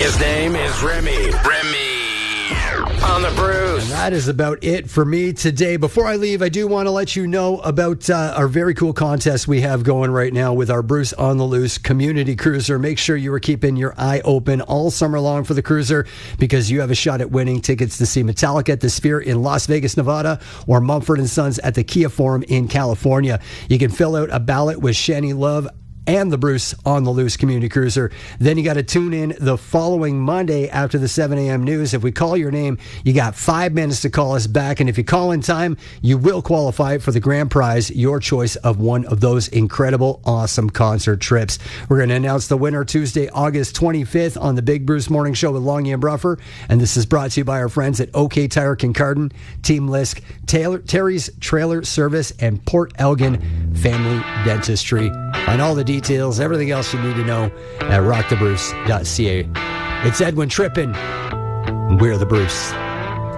His name is Remy. On the Bruce. And that is about it for me today. Before I leave, I do want to let you know about our very cool contest we have going right now with our Bruce on the Loose Community Cruiser. Make sure you are keeping your eye open all summer long for the cruiser, because you have a shot at winning tickets to see Metallica at the Sphere in Las Vegas, Nevada, or Mumford & Sons at the Kia Forum in California. You can fill out a ballot with Shani Love and the Bruce on the Loose Community Cruiser. Then you got to tune in the following Monday after the 7 a.m. news. If we call your name, you got 5 minutes to call us back. And if you call in time, you will qualify for the grand prize, your choice of one of those incredible, awesome concert trips. We're going to announce the winner Tuesday, August 25th on the Big Bruce Morning Show with Longy and Bruffer. And this is brought to you by our friends at OK Tire Kincardine, Team Lisk, Terry's Trailer Service, and Port Elgin Family Dentistry. Find all the details, everything else you need to know at rockthebruce.ca. It's Edwin Trippin'. We're the Bruce.